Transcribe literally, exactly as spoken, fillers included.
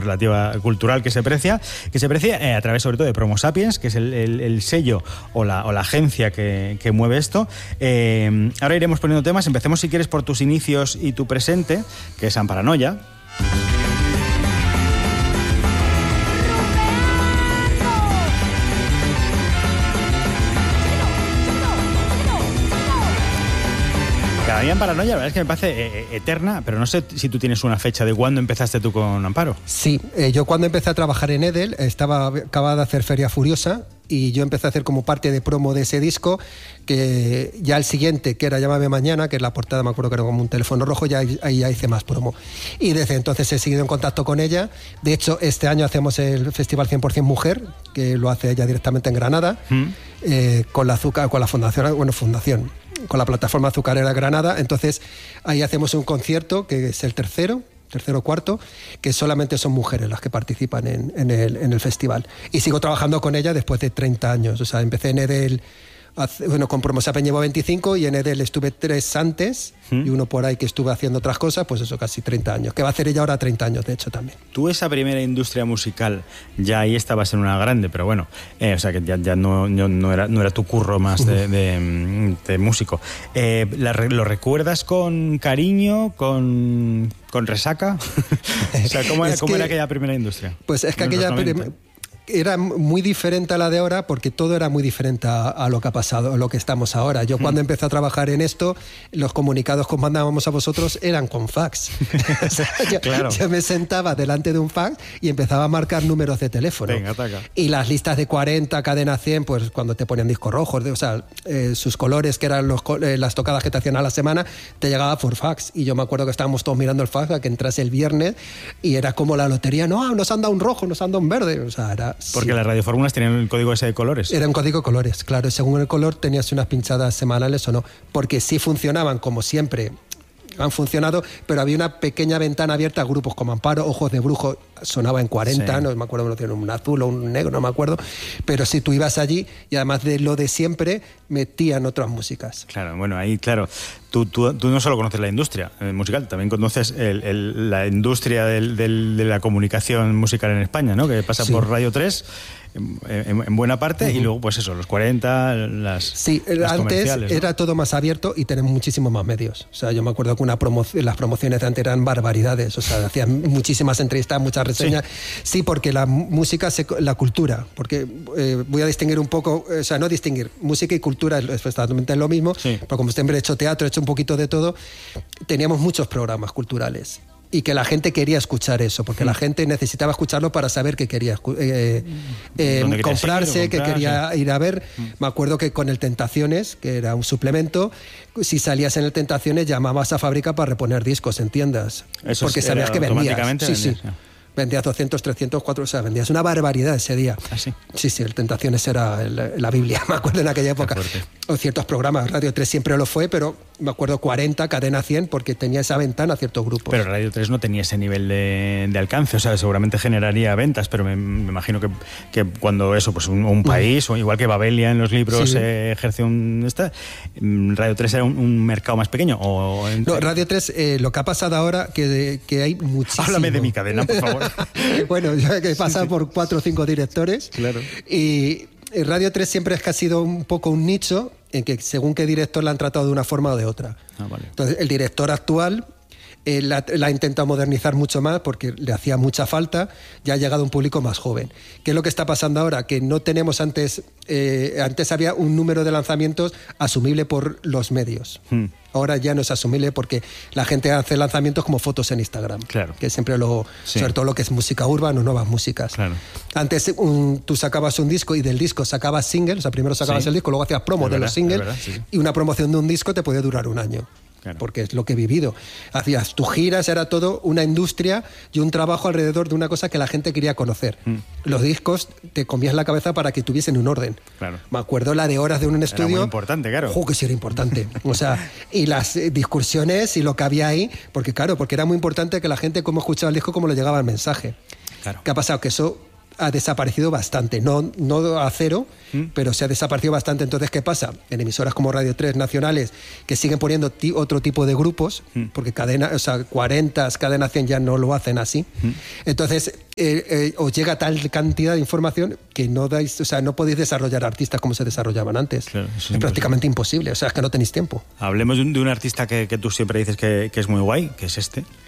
relativa cultural que se aprecia, que se aprecia eh, a través sobre todo de Promo Sapiens, que es el, el, el sello o la, o la agencia que, que mueve esto. Eh, ahora iremos poniendo temas. Empecemos, si quieres, por tus inicios y tu presente, que es Amparanoia. A mí Amparanoia, la verdad es que me parece eh, eterna, pero no sé si tú tienes una fecha de cuándo empezaste tú con Amparo. Sí, eh, yo cuando empecé a trabajar en Edel, estaba acababa de hacer Feria Furiosa y yo empecé a hacer como parte de promo de ese disco, que ya el siguiente, que era Llámame Mañana, que es la portada, me acuerdo que era como un teléfono rojo, ya ahí ya hice más promo. Y desde entonces he seguido en contacto con ella. De hecho, este año hacemos el Festival cien por ciento Mujer, que lo hace ella directamente en Granada, ¿Mm? eh, con la azúcar, con la fundación, bueno, fundación, con la plataforma azucarera Granada. Entonces ahí hacemos un concierto que es el tercero tercero o cuarto, que solamente son mujeres las que participan en, en, el, en el festival. Y sigo trabajando con ella después de treinta años. O sea, empecé en Edel, hace, bueno, con Promo Sapiens llevo veinticinco y en Edel estuve tres antes, ¿Mm? y uno por ahí que estuve haciendo otras cosas, pues eso, casi treinta años. Que va a hacer ella ahora treinta años, de hecho, también. Tú esa primera industria musical, ya ahí estabas en una grande, pero bueno, eh, o sea, que ya, ya no, no, no, era, no era tu curro más de, de, de músico. Eh, la, ¿Lo recuerdas con cariño, con, con resaca? O sea, ¿cómo, era, ¿cómo que, era aquella primera industria? Pues es que aquella era muy diferente a la de ahora, porque todo era muy diferente a, a lo que ha pasado, a lo que estamos ahora. Yo cuando mm. empecé a trabajar en esto, los comunicados que os mandábamos a vosotros eran con fax. O sea, yo, claro. yo me sentaba delante de un fax y empezaba a marcar números de teléfono. Venga, ataca. Y las listas de cuarenta, cadena cien, pues cuando te ponían discos rojos, de, o sea, eh, sus colores, que eran los, eh, las tocadas que te hacían a la semana, te llegaba por fax. Y yo me acuerdo que estábamos todos mirando el fax a que entrase el viernes y era como la lotería. No, nos han dado un rojo, nos han dado un verde. O sea, era... Porque sí. las radiofórmulas tenían el código ese de colores. Era un código de colores, claro. Según el color tenías unas pinchadas semanales o no. Porque sí funcionaban, como siempre han funcionado, pero había una pequeña ventana abierta a grupos como Amparo, Ojos de Brujo, sonaba en cuarenta, sí. no me acuerdo, no, un azul o un negro, no me acuerdo. Pero si tú ibas allí, y además de lo de siempre, metían otras músicas. Claro, bueno, ahí, claro, tú, tú, tú no solo conoces la industria eh, musical, también conoces el, el, la industria del, del, de la comunicación musical en España, ¿no? Que pasa sí. por Radio tres, en, en, en buena parte, uh-huh. y luego, pues eso, los cuarenta, las Sí, las antes ¿no? era todo más abierto y tenemos muchísimos más medios. O sea, yo me acuerdo que una promo, las promociones de antes eran barbaridades, o sea, hacían muchísimas entrevistas, muchas reseñas. Sí, sí porque la música, se, la cultura, porque eh, voy a distinguir un poco, o sea, no distinguir, música y cultura es exactamente lo mismo, sí. pero como siempre he hecho teatro, he hecho un poquito de todo, teníamos muchos programas culturales. Y que la gente quería escuchar eso, porque mm. la gente necesitaba escucharlo para saber que quería eh, eh, comprarse, ir, comprar, que quería sí. ir a ver. Mm. Me acuerdo que con el Tentaciones, que era un suplemento, si salías en el Tentaciones llamabas a fábrica para reponer discos en tiendas, eso porque sabías que vendías. Sí, vendías, sí. Vendías doscientos, trescientos, cuatro, o sea, vendías una barbaridad ese día. ¿Ah, sí? Sí, sí, el Tentaciones era el, la Biblia, me acuerdo en aquella época. O ciertos programas, Radio tres siempre lo fue, pero me acuerdo cuarenta, Cadena cien, porque tenía esa ventana a ciertos grupos. Pero Radio tres no tenía ese nivel de, de alcance, o sea, seguramente generaría ventas, pero me, me imagino que, que cuando eso, pues un, un país, mm. o igual que Babelia en los libros sí. eh, ejerce un... Esta, Radio tres era un, un mercado más pequeño. O en... No, Radio tres, eh, lo que ha pasado ahora, que, que hay muchísimo... Háblame de mi cadena, por favor. Bueno, yo que he pasado sí, sí. por cuatro o cinco directores. Claro. Y Radio tres siempre es que ha sido un poco un nicho en que según qué director la han tratado de una forma o de otra. Ah, vale. Entonces, el director actual eh, la, la ha intentado modernizar mucho más porque le hacía mucha falta, ya ha llegado a un público más joven. ¿Qué es lo que está pasando ahora? Que no tenemos antes... Eh, antes había un número de lanzamientos asumible por los medios. Hmm. Ahora ya no es asumible porque la gente hace lanzamientos como fotos en Instagram. Claro. Que siempre lo... Sí. Sobre todo lo que es música urbana o nuevas músicas. Claro. Antes un, tú sacabas un disco y del disco sacabas singles, o sea, primero sacabas sí. el disco, luego hacías promo es de verdad, los singles, verdad, sí. y una promoción de un disco te podía durar un año. Claro. Porque es lo que he vivido. Hacías tus giras, era todo una industria y un trabajo alrededor de una cosa que la gente quería conocer. Mm. Los discos te comías la cabeza para que tuviesen un orden. Claro. Me acuerdo la de horas de un estudio. Era muy importante, claro. ¡Jo, que sí era importante! O sea, y las eh, discusiones y lo que había ahí, porque claro, porque era muy importante que la gente, cómo escuchaba el disco, cómo le llegaba el mensaje. Claro. ¿Qué ha pasado? Que eso ha desaparecido bastante, no, no a cero, ¿Mm? pero se ha desaparecido bastante. Entonces, ¿qué pasa? En emisoras como Radio tres nacionales, que siguen poniendo ti, otro tipo de grupos, ¿Mm? porque cadena, o sea, cuarenta, Cadena cien ya no lo hacen así. ¿Mm? Entonces, eh, eh, os llega tal cantidad de información que no dais, o sea, no podéis desarrollar artistas como se desarrollaban antes. Claro, es, es prácticamente imposible, o sea, es que no tenéis tiempo. Hablemos de un, de un artista que, que tú siempre dices que, que es muy guay, que es este.